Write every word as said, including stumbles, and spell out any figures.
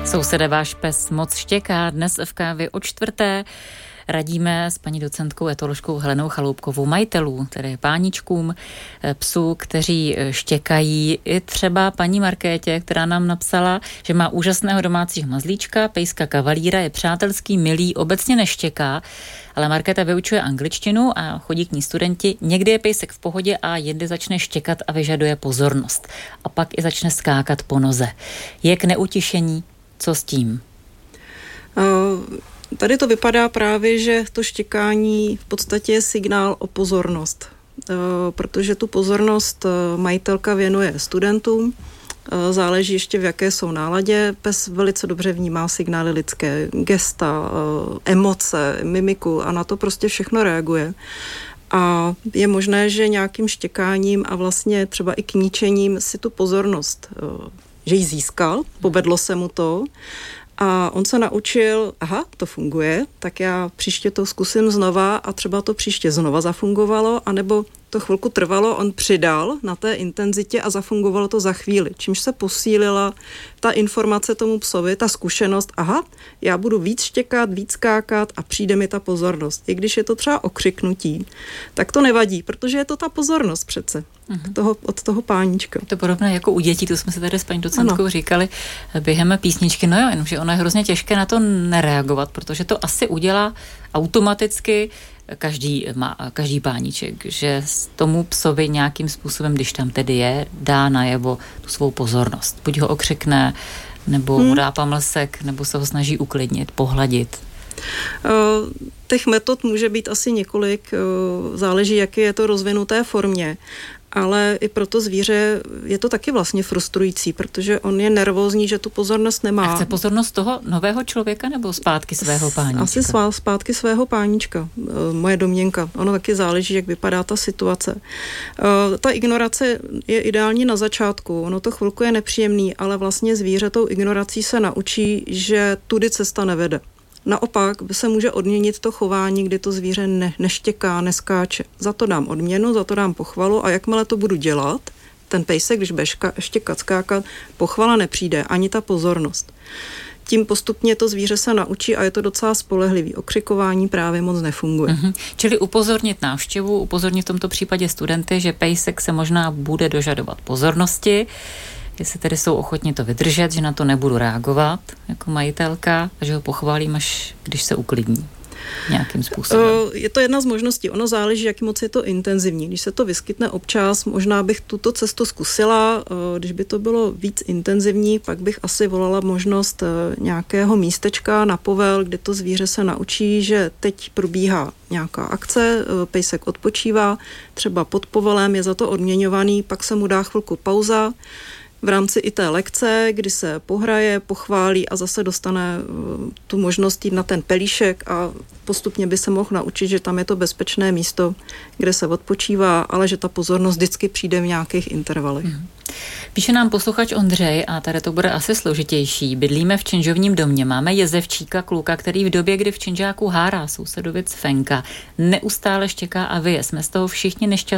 Sousede, váš pes moc štěká. Dnes v kávě o čtvrté radíme s paní docentkou etoložkou Helenou Chaloupkovou majitelů, tedy páničkům psů, kteří štěkají. I třeba paní Markétě, která nám napsala, že má úžasného domácího mazlíčka, pejska kavalíra, je přátelský, milý, obecně neštěká, ale Markéta vyučuje angličtinu a chodí k ní studenti. Někdy je pejsek v pohodě a jindy začne štěkat a vyžaduje pozornost. A pak i začne skákat po noze. Je k neutišení. Co s tím? Tady to vypadá právě, že to štěkání v podstatě je signál o pozornost, protože tu pozornost majitelka věnuje studentům, záleží ještě v jaké jsou náladě. Pes velice dobře vnímá signály lidské, gesta, emoce, mimiku a na to prostě všechno reaguje. A je možné, že nějakým štěkáním a vlastně třeba i kníčením si tu pozornost, že ji získal, povedlo se mu to a on se naučil, aha, to funguje, tak já příště to zkusím znova a třeba to příště znova zafungovalo, anebo to chvilku trvalo, on přidal na té intenzitě a zafungovalo to za chvíli, čímž se posílila ta informace tomu psovi, ta zkušenost, aha, já budu víc štěkat, víc skákat a přijde mi ta pozornost. I když je to třeba okřiknutí, tak to nevadí, protože je to ta pozornost přece uh-huh. toho, od toho pánička. Je to podobné jako u dětí, to jsme se tady s paní docentkou ano. říkali během písničky, no jo, jenomže ono je hrozně těžké na to nereagovat, protože to asi udělá automaticky každý, má, každý páníček, že tomu psovi nějakým způsobem, když tam tedy je, dá najevo tu svou pozornost. Buď ho okřikne, nebo hmm. mu dá pamlsek, nebo se ho snaží uklidnit, pohladit. Uh, těch metod může být asi několik, uh, záleží, jaké je to rozvinuté formě. Ale i pro to zvíře je to taky vlastně frustrující, protože on je nervózní, že tu pozornost nemá. A chce pozornost toho nového člověka nebo zpátky svého páníčka? Asi svá, zpátky svého páníčka, moje domněnka. Ono taky záleží, jak vypadá ta situace. Ta ignorace je ideální na začátku. Ono to chvilku je nepříjemný, ale vlastně zvíře tou ignorací se naučí, že tudy cesta nevede. Naopak se může odměnit to chování, kdy to zvíře ne, neštěká, neskáče. Za to dám odměnu, za to dám pochvalu a jakmile to budu dělat, ten pejsek, když bude ška, štěkat, skákat, pochvala nepřijde, ani ta pozornost. Tím postupně to zvíře se naučí a je to docela spolehlivý. Okřikování právě moc nefunguje. Mm-hmm. Čili upozornit návštěvu, upozornit v tomto případě studenty, že pejsek se možná bude dožadovat pozornosti, jestli tedy jsou ochotni to vydržet, že na to nebudu reagovat jako majitelka a že ho pochválím, až když se uklidní nějakým způsobem. Je to jedna z možností. Ono záleží, jak moc je to intenzivní. Když se to vyskytne občas, možná bych tuto cestu zkusila. Když by to bylo víc intenzivní, pak bych asi volala možnost nějakého místečka na povel, kde to zvíře se naučí, že teď probíhá nějaká akce, pejsek odpočívá, třeba pod povelem je za to odměňovaný, pak se mu dá chvilku pauza, v rámci i té lekce, kdy se pohraje, pochválí a zase dostane tu možnost jít na ten pelíšek a postupně by se mohl naučit, že tam je to bezpečné místo, kde se odpočívá, ale že ta pozornost vždycky přijde v nějakých intervalech. Hmm. Píše nám posluchač Ondřej, a tady to bude asi složitější. Bydlíme v činžovním domě, máme jezevčíka, kluka, který v době, kdy v činžáku hárá sousedovic Fenka, neustále štěká a vyje. Jsme z toho všichni nešťastní.